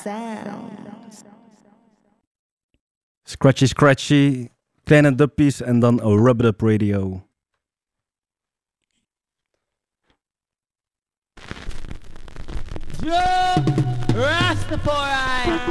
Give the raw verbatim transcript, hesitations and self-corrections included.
Scratchy Scratchy, Kleine Duppies en dan Rub It Up Radio. Jump Rastafari.